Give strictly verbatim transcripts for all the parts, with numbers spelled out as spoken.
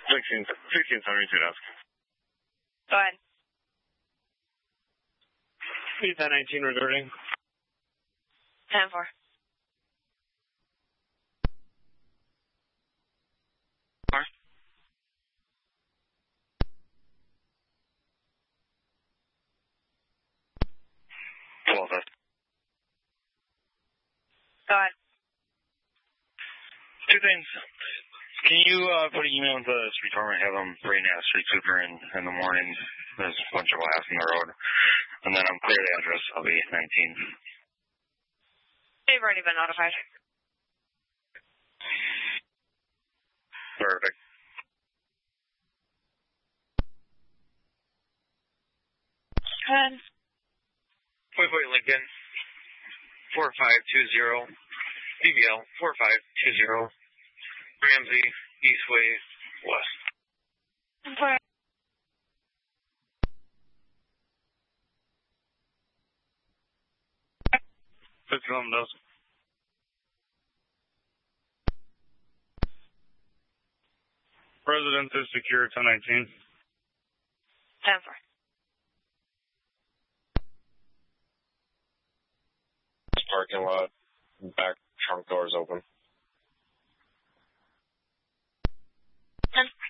sixteen, sixteen seventy-two desk. Go ahead. ten nineteen reserving. ten four. Four. twelve desk. Go ahead. Two things. Can you uh, put an email into the street department, have them bring a street sweeper in in the morning? There's a bunch of glass in the road. And then I'm clear the address. I'll be nineteen. They've already been notified. Perfect. Go ahead. Wait, wait, Lincoln. four five two zero. B B L four five two zero. Ramsey, Eastway, West. Okay. fifty-one those. Residence is secure, ten nineteen. ten four. Parking lot, back trunk doors open. ten four.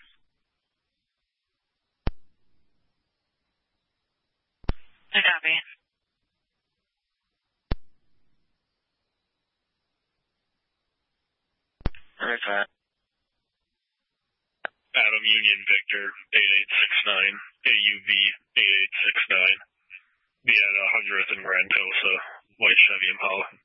I copy. Right, Pat. Adam Union Victor, eight eight six nine, A U V eight eight six nine. Be at one hundredth and Grand Tosa, White Chevy Impala.